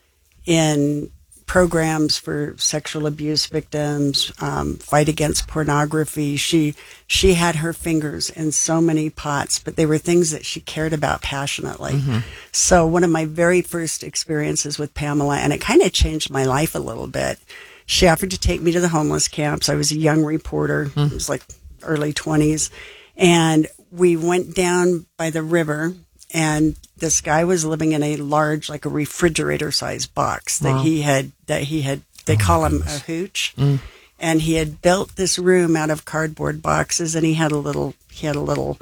in programs for sexual abuse victims, um, fight against pornography. She she had her fingers in so many pots, but they were things that she cared about passionately. Mm-hmm. So one of my very first experiences with Pamela, and it kind of changed my life a little bit, she offered to take me to the homeless camps. I was a young reporter. Mm. It was like early twenties. And we went down by the river, and this guy was living in a large, like a refrigerator-sized box that Wow. he had, that he had, they Oh, call my him goodness. a hooch. Mm. And he had built this room out of cardboard boxes, and he had a little, he had a little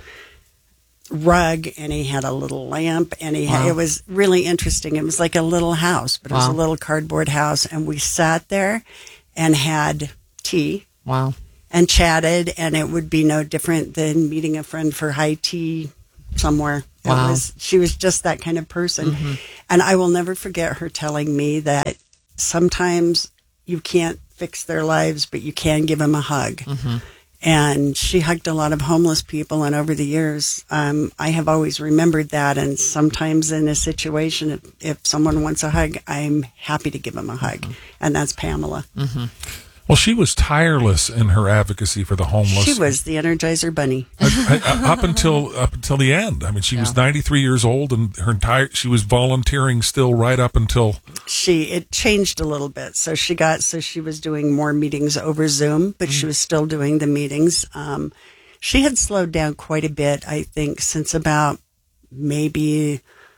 rug, and he had a little lamp, and he had, Wow. it was really interesting. It was like a little house, but it was Wow. a little cardboard house. And we sat there and had tea. Wow. And chatted, and it would be no different than meeting a friend for high tea somewhere. It Wow. was, she was just that kind of person. Mhm. And I will never forget her telling me that sometimes you can't fix their lives, but you can give them a hug. Mhm. And she hugged a lot of homeless people. And over the years, um, I have always remembered that. And sometimes in a situation, if, if someone wants a hug, I'm happy to give them a hug. And that's Pamela. Mm-hmm. Well, she was tireless in her advocacy for the homeless. She was the Energizer Bunny. I, I, up until up until the end. I mean, she was ninety-three years old, and her entire she was volunteering still right up until She it changed a little bit. So she got so she was doing more meetings over Zoom, but she was still doing the meetings. Um, she had slowed down quite a bit, I think, since about maybe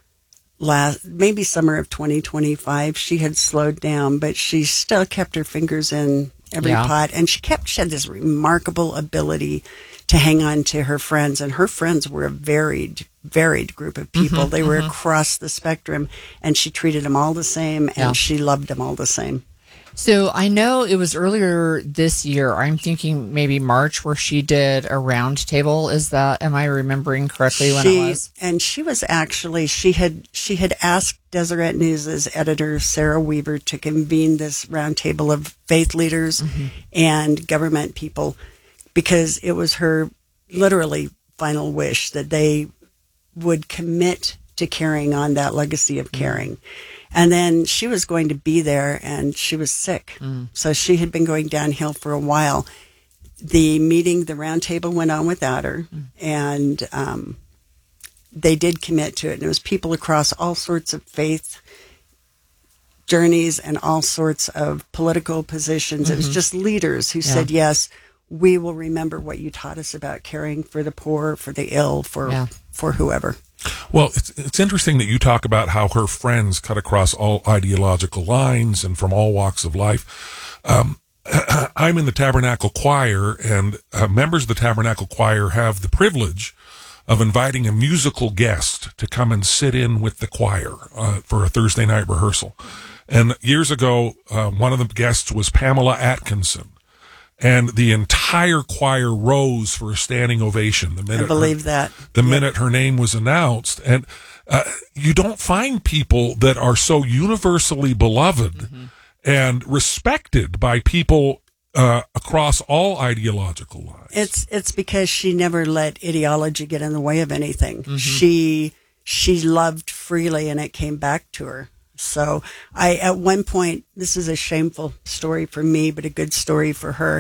last maybe summer of twenty twenty-five. She had slowed down, but she still kept her fingers in every Yeah. pot, and she kept she had this remarkable ability to hang on to her friends, and her friends were a varied varied group of people. Mhm, they were mhm. across the spectrum, and she treated them all the same, and Yeah. she loved them all the same. So I know it was earlier this year. I'm thinking maybe March, where she did a round table. Is that, am I remembering correctly when she, it was? And she was actually she had she had asked Deseret News's editor Sarah Weaver to convene this roundtable of faith leaders Mm-hmm. and government people, because it was her literally final wish that they would commit to carrying on that legacy of caring. And then she was going to be there, and she was sick. Mm. So she had been going downhill for a while. The meeting, the roundtable went on without her, and um, they did commit to it. And it was people across all sorts of faith journeys and all sorts of political positions. It was Mhm. just leaders who Yeah. said, yes, we will remember what you taught us about caring for the poor, for the ill, for Yeah. for whoever. Well, it's it's interesting that you talk about how her friends cut across all ideological lines and from all walks of life. Um, I'm in the Tabernacle Choir, and uh, members of the Tabernacle Choir have the privilege of inviting a musical guest to come and sit in with the choir uh, for a Thursday night rehearsal. And years ago, uh, one of the guests was Pamela Atkinson. And the entire choir rose for a standing ovation the minute I believe her, that. the Yep. minute her name was announced. And uh, you don't find people that are so universally beloved Mm-hmm. and respected by people uh, across all ideological lines. It's it's because she never let ideology get in the way of anything. Mhm. She she loved freely, and it came back to her. So I, at one point, this is a shameful story for me, but a good story for her.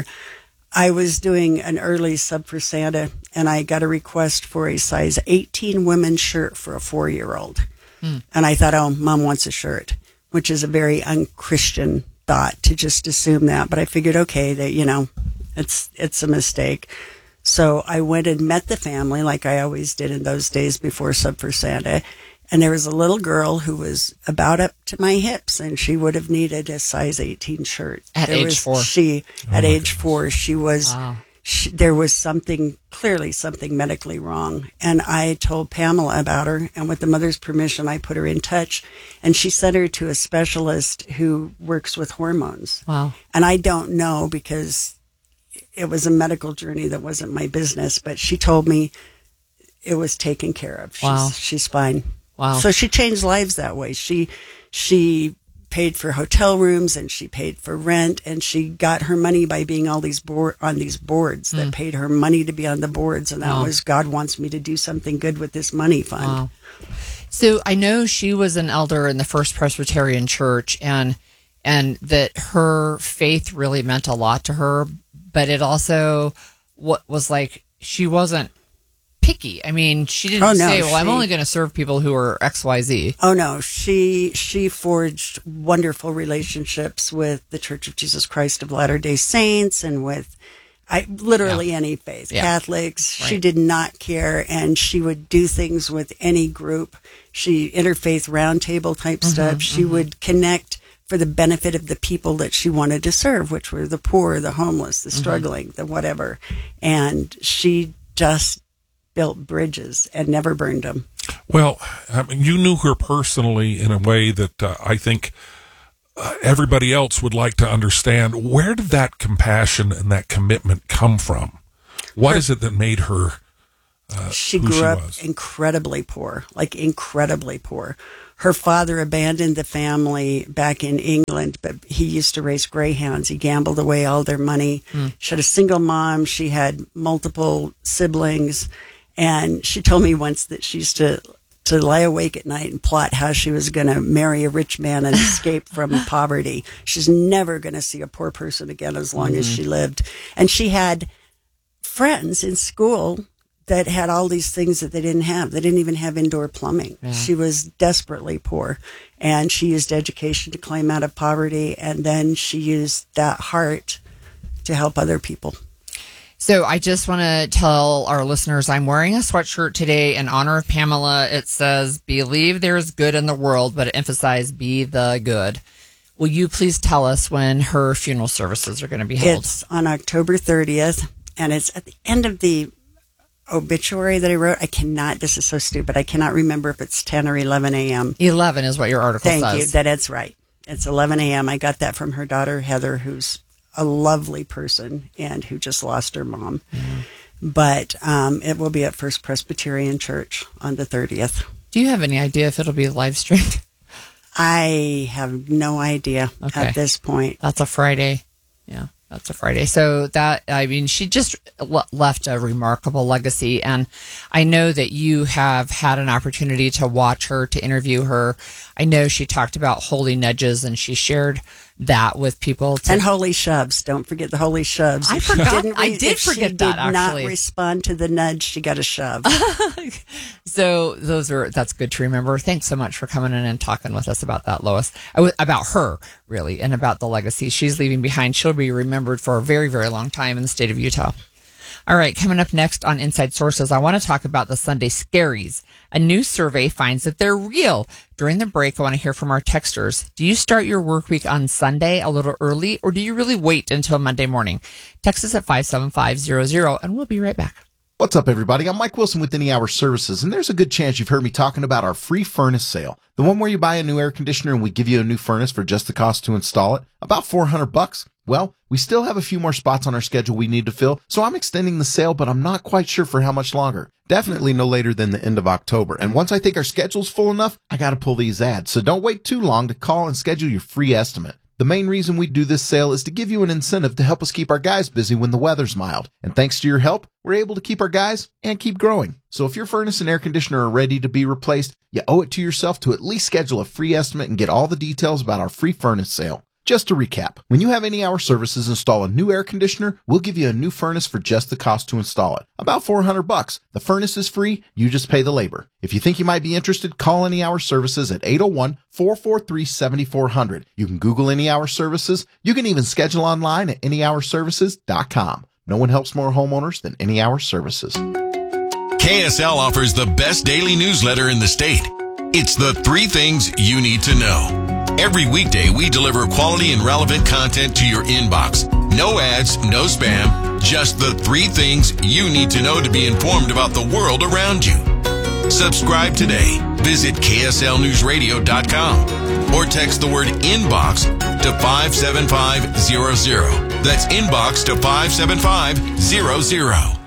I was doing an early sub for Santa, and I got a request for a size eighteen women's shirt for a four-year-old. Hmm. And I thought, oh, mom wants a shirt, which is a very unchristian thought to just assume that. But I figured, okay, that, you know, it's, it's a mistake. So I went and met the family like I always did in those days before Sub for Santa. And there was a little girl who was about up to my hips, and she would have needed a size eighteen shirt. At There age was- four. She, Oh at my age four, she was, Wow. she, there was something, clearly something medically wrong. And I told Pamela about her, and with the mother's permission, I put her in touch, and she sent her to a specialist who works with hormones. Wow. And I don't know, because it was a medical journey that wasn't my business, but she told me it was taken care of. She's, Wow. she's fine. Wow. So she changed lives that way. She, she paid for hotel rooms, and she paid for rent, and she got her money by being all these board on these boards that Mm. paid her money to be on the boards. And that Wow. was, God wants me to do something good with this money fund. Wow. So I know she was an elder in the First Presbyterian Church, and and that her faith really meant a lot to her, but it also what was like she wasn't picky. I mean, she didn't Oh, no, say, well, I'm she- only going to serve people who are X Y Z. Oh no, she she forged wonderful relationships with the Church of Jesus Christ of Latter-day Saints and with I literally Yeah. any faith, Yeah. Catholics. She Right. did not care, and she would do things with any group. She interfaith roundtable type Mhm, stuff. She mhm. would connect for the benefit of the people that she wanted to serve, which were the poor, the homeless, the Mhm. struggling, the whatever. And she just built bridges and never burned them. Well, I mean, you knew her personally in a way that uh, I think uh, everybody else would like to understand. Where did that compassion and that commitment come from? What Her- is it that made her uh, she who grew she up was? incredibly poor, like incredibly poor. Her father abandoned the family back in England, but he used to race greyhounds. He gambled away all their money. Hmm. She had a single mom. She had multiple siblings. And she told me once that she used to, to lie awake at night and plot how she was going to marry a rich man and escape from poverty. She's never going to see a poor person again as long as Mhm. she lived. And she had friends in school that had all these things that they didn't have. They didn't even have indoor plumbing. Yeah. She was desperately poor, and she used education to climb out of poverty, and then she used that heart to help other people. So I just want to tell our listeners I'm wearing a sweatshirt today in honor of Pamela. It says, believe there's good in the world, but it emphasizes be the good. Will you please tell us when her funeral services are going to be held? It's on October thirtieth, and it's at the end of the obituary that I wrote. I cannot, this is so stupid, I cannot remember if it's ten or eleven a.m. eleven is what your article Thank says. you, that it's right. It's eleven a.m. I got that from her daughter, Heather, who's a lovely person and who just lost her mom. Mm-hmm. But um, it will be at First Presbyterian Church on the thirtieth. Do you have any idea if it'll be live streamed? I have no idea Okay. at this point. That's a Friday. Yeah, that's a Friday. So that, I mean, she just le- left a remarkable legacy. And I know that you have had an opportunity to watch her, to interview her. I know she talked about holy nudges, and she shared that with people. To, And holy shoves. Don't forget the holy shoves. I If she forgot- didn't I did if forget she that, did actually. not respond to the nudge, she got a shove. So those are, that's good to remember. Thanks so much for coming in and talking with us about that, Lois. I w- About her, really, and about the legacy she's leaving behind. She'll be remembered for a very, very long time in the state of Utah. All right, coming up next on Inside Sources, I want to talk about the Sunday scaries. A new survey finds that they're real. During the break, I want to hear from our texters. Do you start your work week on Sunday a little early, or do you really wait until Monday morning? Text us at five seven five zero zero, and we'll be right back. What's up, everybody? I'm Mike Wilson with Any Hour Services, and there's a good chance you've heard me talking about our free furnace sale. The one where you buy a new air conditioner and we give you a new furnace for just the cost to install it. About four hundred bucks. Well, we still have a few more spots on our schedule we need to fill, so I'm extending the sale, but I'm not quite sure for how much longer. Definitely no later than the end of October. And once I think our schedule's full enough, I gotta pull these ads. So don't wait too long to call and schedule your free estimate. The main reason we do this sale is to give you an incentive to help us keep our guys busy when the weather's mild. And thanks to your help, we're able to keep our guys and keep growing. So if your furnace and air conditioner are ready to be replaced, you owe it to yourself to at least schedule a free estimate and get all the details about our free furnace sale. Just to recap, when you have Any Hour Services install a new air conditioner, we'll give you a new furnace for just the cost to install it. About four hundred bucks. The furnace is free, you just pay the labor. If you think you might be interested, call Any Hour Services at eight oh one, four four three, seven four zero zero. You can Google Any Hour Services. You can even schedule online at any hour services dot com. No one helps more homeowners than Any Hour Services. K S L offers the best daily newsletter in the state. It's the three things you need to know. Every weekday, we deliver quality and relevant content to your inbox. No ads, no spam, just the three things you need to know to be informed about the world around you. Subscribe today. Visit K S L news radio dot com or text the word inbox to five seven five zero zero. That's inbox to five seven five zero zero.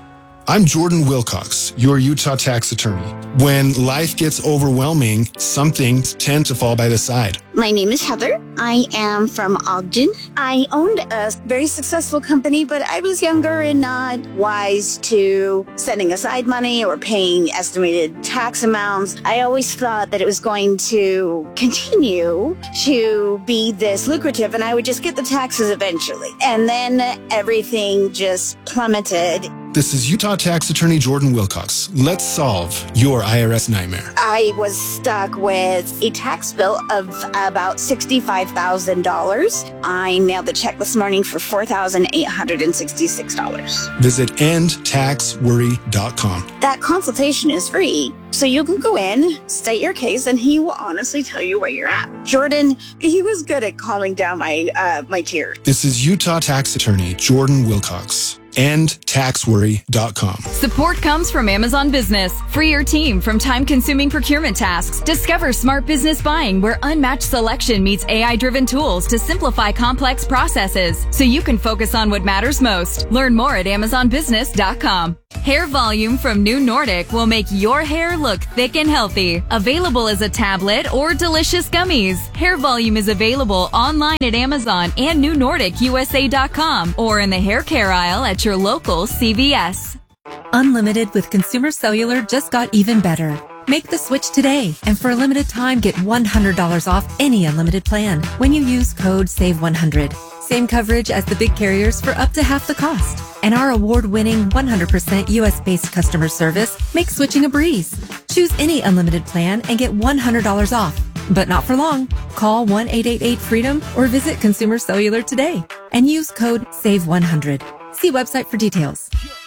I'm Jordan Wilcox, your Utah tax attorney. When life gets overwhelming, some things tend to fall by the side. My name is Heather. I am from Ogden. I owned a very successful company, but I was younger and not wise to setting aside money or paying estimated tax amounts. I always thought that it was going to continue to be this lucrative and I would just get the taxes eventually. And then everything just plummeted. This is Utah tax attorney Jordan Wilcox. Let's solve your I R S nightmare. I was stuck with a tax bill of about sixty-five thousand dollars. I mailed the check this morning for four thousand eight hundred sixty-six dollars. Visit end tax worry dot com. That consultation is free, so you can go in, state your case, and he will honestly tell you where you're at. Jordan, he was good at calming down my uh, my tears. This is Utah tax attorney Jordan Wilcox. end tax worry dot com. Support comes from Amazon Business. Free your team from time-consuming procurement tasks. Discover smart business buying where unmatched selection meets A I-driven tools to simplify complex processes so you can focus on what matters most. Learn more at amazon business dot com. Hair Volume from New Nordic will make your hair look thick and healthy. Available as a tablet or delicious gummies. Hair Volume is available online at Amazon and new nordic u s a dot com or in the hair care aisle at your local C V S. Unlimited with Consumer Cellular just got even better. Make the switch today, and for a limited time, get one hundred dollars off any unlimited plan when you use code save one hundred. Same coverage as the big carriers for up to half the cost. And our award-winning one hundred percent U S-based customer service makes switching a breeze. Choose any unlimited plan and get one hundred dollars off. But not for long. Call one eight eight eight freedom or visit Consumer Cellular today and use code save one hundred. See website for details.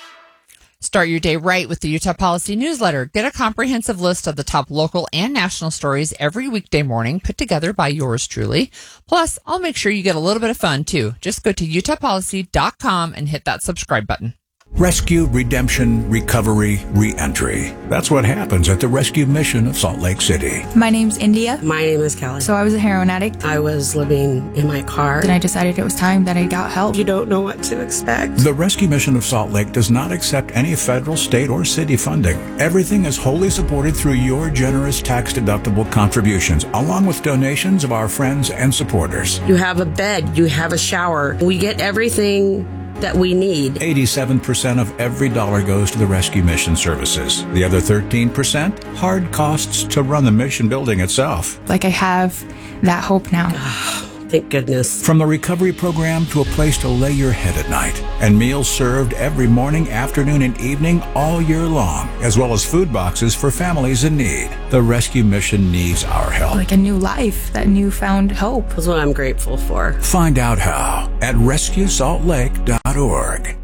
Start your day right with the Utah Policy Newsletter. Get a comprehensive list of the top local and national stories every weekday morning put together by yours truly. Plus, I'll make sure you get a little bit of fun too. Just go to utah policy dot com and hit that subscribe button. Rescue, redemption, recovery, re-entry. That's what happens at the Rescue Mission of Salt Lake City. My name's India. My name is Kelly. So I was a heroin addict. I was living in my car. Then I decided it was time that I got help. You don't know what to expect. The Rescue Mission of Salt Lake does not accept any federal, state, or city funding. Everything is wholly supported through your generous tax-deductible contributions, along with donations of our friends and supporters. You have a bed. You have a shower. We get everything that we need. eighty-seven percent of every dollar goes to the Rescue Mission services. The other thirteen percent, hard costs to run the mission building itself. Like I have that hope now. Thank goodness. From the recovery program to a place to lay your head at night. And meals served every morning, afternoon, and evening all year long, as well as food boxes for families in need. The Rescue Mission needs our help. Like a new life, that newfound hope. That's what I'm grateful for. Find out how at rescue salt lake dot org.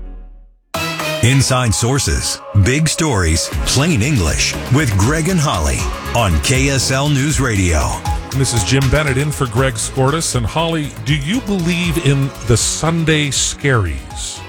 Inside Sources, big stories, plain English, with Greg and Holly on K S L News Radio. This is Jim Bennett in for Greg Skordas. And Holly, do you believe in the Sunday Scaries?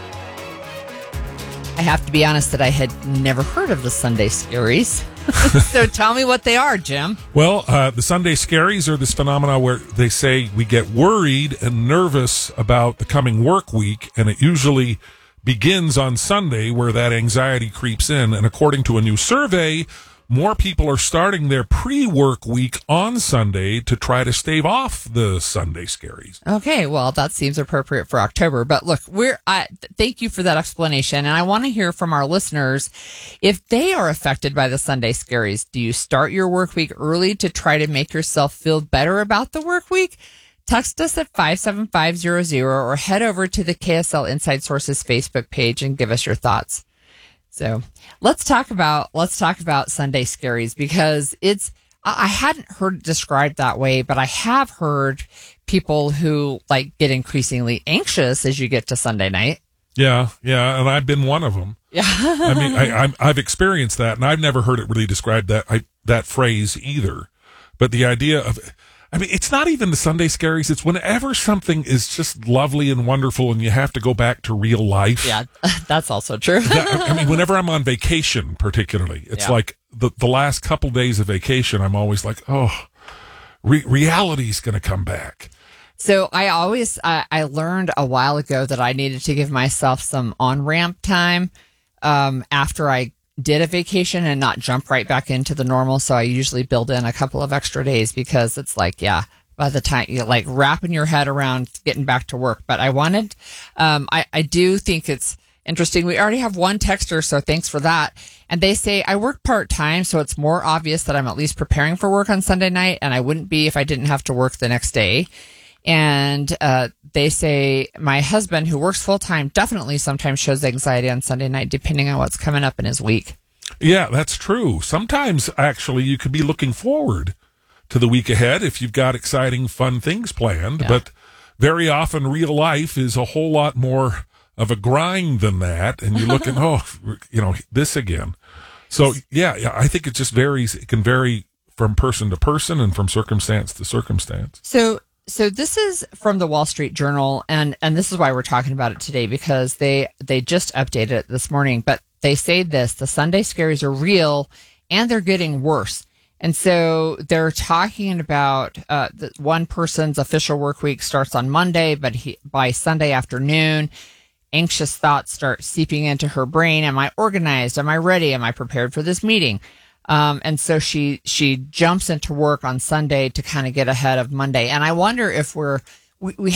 I have to be honest that I had never heard of the Sunday Scaries. So tell me what they are, Jim. Well, uh, the Sunday Scaries are this phenomena where they say we get worried and nervous about the coming work week, and it usually begins on Sunday where that anxiety creeps in. And according to a new survey, more people are starting their pre-work week on Sunday to try to stave off the Sunday Scaries. Okay, well, that seems appropriate for October. But look, we're I, thank you for that explanation. And I want to hear from our listeners if they are affected by the Sunday Scaries. Do you start your work week early to try to make yourself feel better about the work week? Text us at five seven five zero zero or head over to the K S L Inside Sources Facebook page and give us your thoughts. So let's talk about let's talk about Sunday Scaries, because it's I hadn't heard it described that way, but I have heard people who like get increasingly anxious as you get to Sunday night. Yeah, yeah, and I've been one of them. Yeah, I mean, I, I'm, I've experienced that, and I've never heard it really described that I, that phrase either. But the idea of, I mean, it's not even the Sunday Scaries. It's whenever something is just lovely and wonderful and you have to go back to real life. Yeah, that's also true. that, I mean, whenever I'm on vacation, particularly, it's Yeah. like the, the last couple days of vacation, I'm always like, oh, re- reality's going to come back. So I always, I, I learned a while ago that I needed to give myself some on-ramp time um, after I did a vacation and not jump right back into the normal. So I usually build in a couple of extra days because it's like, yeah, by the time you're like wrapping your head around getting back to work. But I wanted, um, I, I do think it's interesting. We already have one texter, so thanks for that. And they say, I work part-time, so it's more obvious that I'm at least preparing for work on Sunday night, and I wouldn't be if I didn't have to work the next day. And uh, they say, my husband, who works full-time, definitely sometimes shows anxiety on Sunday night, depending on what's coming up in his week. Yeah, that's true. Sometimes, actually, you could be looking forward to the week ahead if you've got exciting, fun things planned. Yeah. But very often, real life is a whole lot more of a grind than that, and you're looking, oh, you know, this again. So, yeah, yeah, I think it just varies. It can vary from person to person and from circumstance to circumstance. So, so this is from the Wall Street Journal, and, and this is why we're talking about it today, because they, they just updated it this morning, but they say this, the Sunday scaries are real, and they're getting worse. And so they're talking about uh, the one person's official work week starts on Monday, but he, by Sunday afternoon, anxious thoughts start seeping into her brain. Am I organized? Am I ready? Am I prepared for this meeting? Um, and so she she jumps into work on Sunday to kind of get ahead of Monday. And I wonder if we're we, we